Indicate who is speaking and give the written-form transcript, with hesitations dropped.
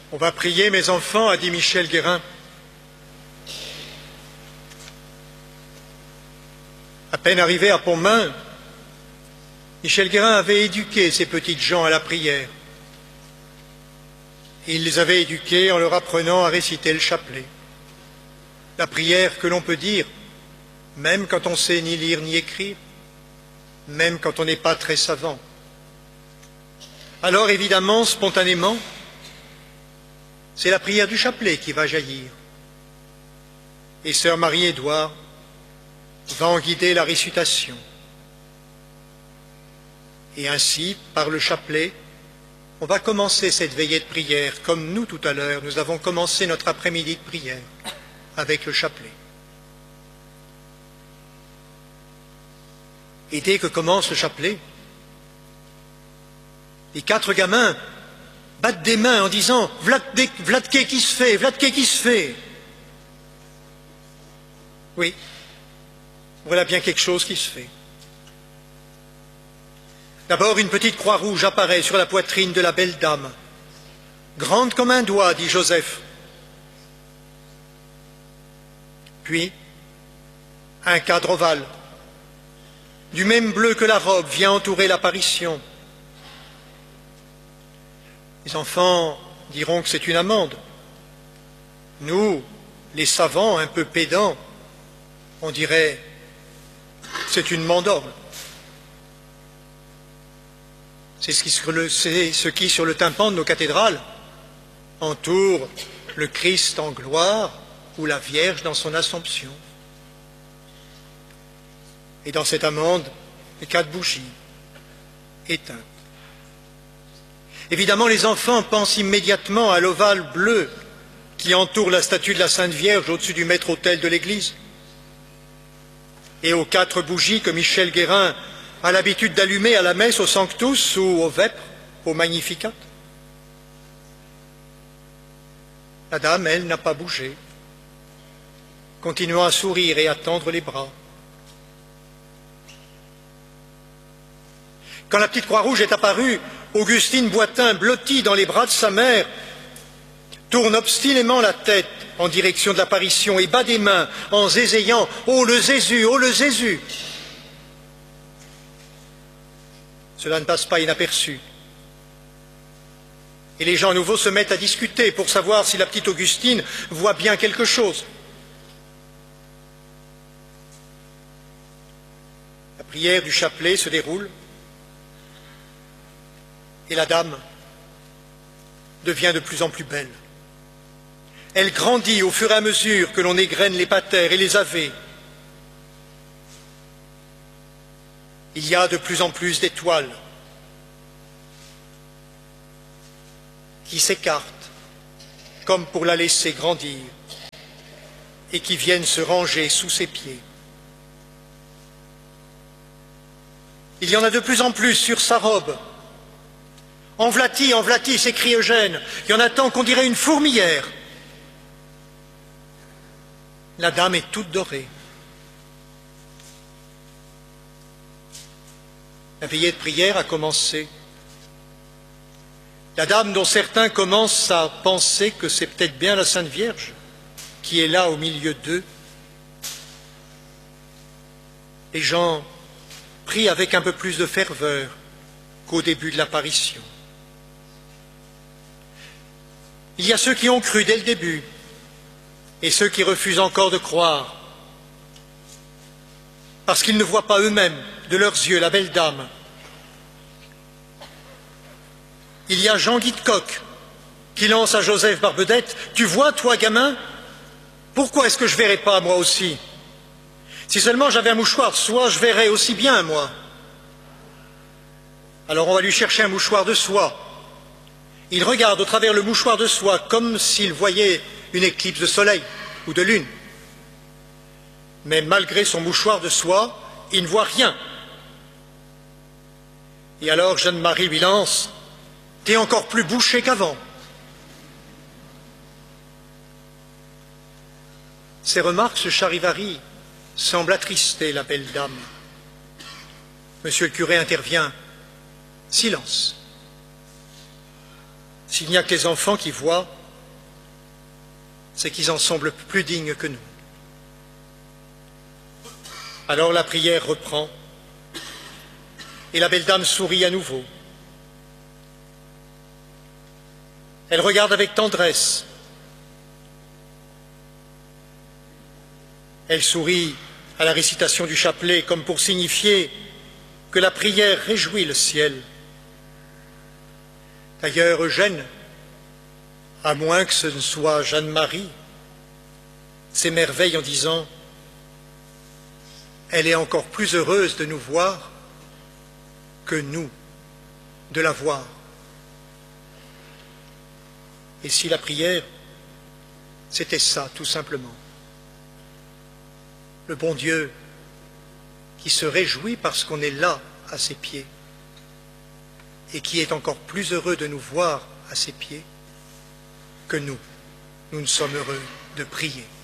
Speaker 1: On va prier, mes enfants, a dit Michel Guérin. À peine arrivé à Pontmain, Michel Guérin avait éduqué ces petites gens à la prière. Et il les avait éduqués en leur apprenant à réciter le chapelet. La prière que l'on peut dire, même quand on sait ni lire ni écrire, même quand on n'est pas très savant. Alors évidemment, spontanément, c'est la prière du chapelet qui va jaillir. Et sœur Marie-Édouard va en guider la récitation. Et ainsi, par le chapelet, on va commencer cette veillée de prière, comme nous tout à l'heure, nous avons commencé notre après-midi de prière avec le chapelet. Et dès que commence le chapelet, les 4 gamins battent des mains en disant « Vladké qui se fait, Vladké qui se fait !» Oui, voilà bien quelque chose qui se fait. D'abord, une petite croix rouge apparaît sur la poitrine de la belle dame. Grande comme un doigt, dit Joseph. Puis, un cadre ovale, du même bleu que la robe, vient entourer l'apparition. Les enfants diront que c'est une amande. Nous, les savants un peu pédants, on dirait c'est une mandorle. C'est ce qui, sur le tympan de nos cathédrales, entoure le Christ en gloire ou la Vierge dans son Assomption. Et dans cette amande, les 4 bougies éteintes. Évidemment, les enfants pensent immédiatement à l'ovale bleu qui entoure la statue de la Sainte Vierge au-dessus du maître-autel de l'église. Et aux 4 bougies que Michel Guérin a l'habitude d'allumer à la messe au Sanctus ou au Vêpres, au Magnificat. La dame, elle, n'a pas bougé, continuant à sourire et à tendre les bras. Quand la petite Croix-Rouge est apparue, Augustine Boitin, blottie dans les bras de sa mère, tourne obstinément la tête en direction de l'apparition et bat des mains en zézayant « Oh le Jésus, oh le Jésus !» Cela ne passe pas inaperçu. Et les gens à nouveau se mettent à discuter pour savoir si la petite Augustine voit bien quelque chose. La prière du chapelet se déroule et la dame devient de plus en plus belle. Elle grandit au fur et à mesure que l'on égrène les patères et les ave. Il y a de plus en plus d'étoiles qui s'écartent comme pour la laisser grandir et qui viennent se ranger sous ses pieds. Il y en a de plus en plus sur sa robe. En vlati, s'écrie Eugène. Il y en a tant qu'on dirait une fourmilière. La dame est toute dorée. La veillée de prière a commencé. La dame dont certains commencent à penser que c'est peut-être bien la Sainte Vierge qui est là au milieu d'eux. Les gens prient avec un peu plus de ferveur qu'au début de l'apparition. Il y a ceux qui ont cru dès le début et ceux qui refusent encore de croire parce qu'ils ne voient pas eux-mêmes de leurs yeux la belle dame. Il y a Jean-Guy de Coq qui lance à Joseph Barbedette « Tu vois, toi, gamin, pourquoi est-ce que je ne verrais pas, moi aussi? Si seulement j'avais un mouchoir de soie, je verrais aussi bien, moi. » Alors on va lui chercher un mouchoir de soie. Il regarde au travers le mouchoir de soie comme s'il voyait une éclipse de soleil ou de lune. Mais malgré son mouchoir de soie, il ne voit rien. Et alors Jeanne-Marie lui lance « T'es encore plus bouché qu'avant. » Ces remarques, ce charivari, semble attrister la belle dame. Monsieur le curé intervient. Silence. S'il n'y a que les enfants qui voient, c'est qu'ils en semblent plus dignes que nous. Alors la prière reprend, et la belle dame sourit à nouveau. Elle regarde avec tendresse. Elle sourit à la récitation du chapelet comme pour signifier que la prière réjouit le ciel. D'ailleurs, Eugène, à moins que ce ne soit Jeanne-Marie, s'émerveille en disant « Elle est encore plus heureuse de nous voir que nous de la voir. » Et si la prière, c'était ça, tout simplement. Le bon Dieu qui se réjouit parce qu'on est là à ses pieds et qui est encore plus heureux de nous voir à ses pieds que nous ne sommes heureux de prier.